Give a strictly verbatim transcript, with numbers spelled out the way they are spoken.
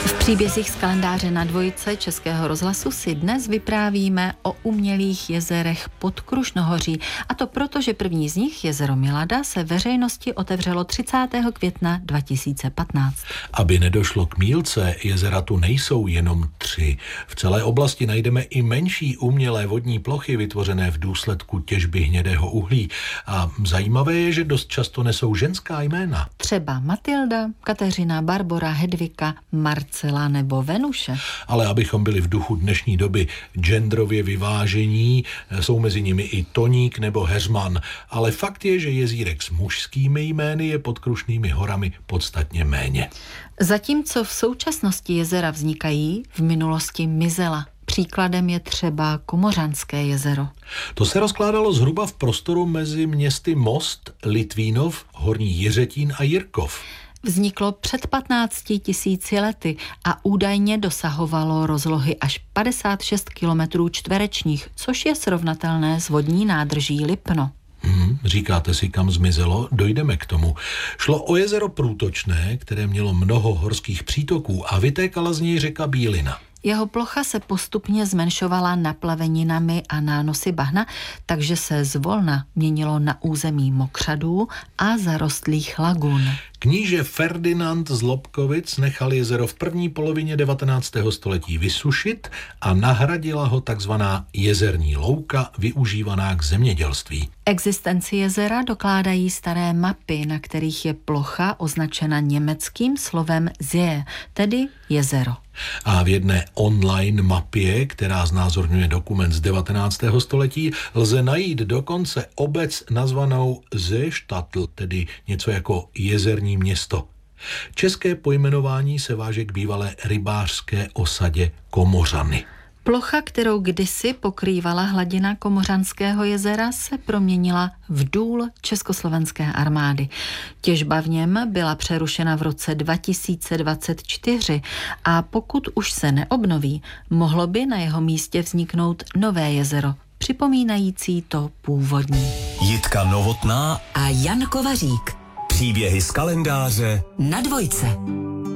V příbězích z kalendáře Na dvojce Českého rozhlasu si dnes vyprávíme o umělých jezerech pod Krušnohoří. A to proto, že první z nich, jezero Milada, se veřejnosti otevřelo třicátého května dva tisíce patnáct. Aby nedošlo k mýlce, jezera tu nejsou jenom tři. V celé oblasti najdeme i menší umělé vodní plochy vytvořené v důsledku těžby hnědého uhlí. A zajímavé je, že dost často nesou ženská jména. Třeba Matilda, Kateřina, Barbora, Hedvika, Marcela nebo Venuše. Ale abychom byli v duchu dnešní doby genderově vyvážení, jsou mezi nimi i Toník nebo Heřman. Ale fakt je, že jezírek s mužskými jmény je pod Krušnými horami podstatně méně. Zatímco v současnosti jezera vznikají, v minulosti mizela. Příkladem je třeba Komořanské jezero. To se rozkládalo zhruba v prostoru mezi městy Most, Litvínov, Horní Jiřetín a Jirkov. Vzniklo před patnácti tisíci lety a údajně dosahovalo rozlohy až padesát šest kilometrů čtverečních, což je srovnatelné s vodní nádrží Lipno. Hmm, říkáte si, kam zmizelo? Dojdeme k tomu. Šlo o jezero průtočné, které mělo mnoho horských přítoků a vytékala z něj řeka Bílina. Jeho plocha se postupně zmenšovala naplaveninami a nánosy bahna, takže se zvolna měnilo na území mokřadů a zarostlých lagun. Kníže Ferdinand z Lobkovic nechal jezero v první polovině devatenáctého století vysušit a nahradila ho takzvaná jezerní louka, využívaná k zemědělství. Existenci jezera dokládají staré mapy, na kterých je plocha označena německým slovem See, tedy jezero. A v jedné online mapě, která znázorňuje dokument z devatenáctého století, lze najít dokonce obec nazvanou Seestatl, tedy něco jako jezerní město. České pojmenování se váže k bývalé rybářské osadě Komořany. Plocha, kterou kdysi pokrývala hladina Komořanského jezera, se proměnila v důl československé armády. Těžba v něm byla přerušena v roce dva tisíce dvacet čtyři a pokud už se neobnoví, mohlo by na jeho místě vzniknout nové jezero, připomínající to původní. Jitka Novotná a Jan Kovařík. Příběhy z kalendáře Na dvojce.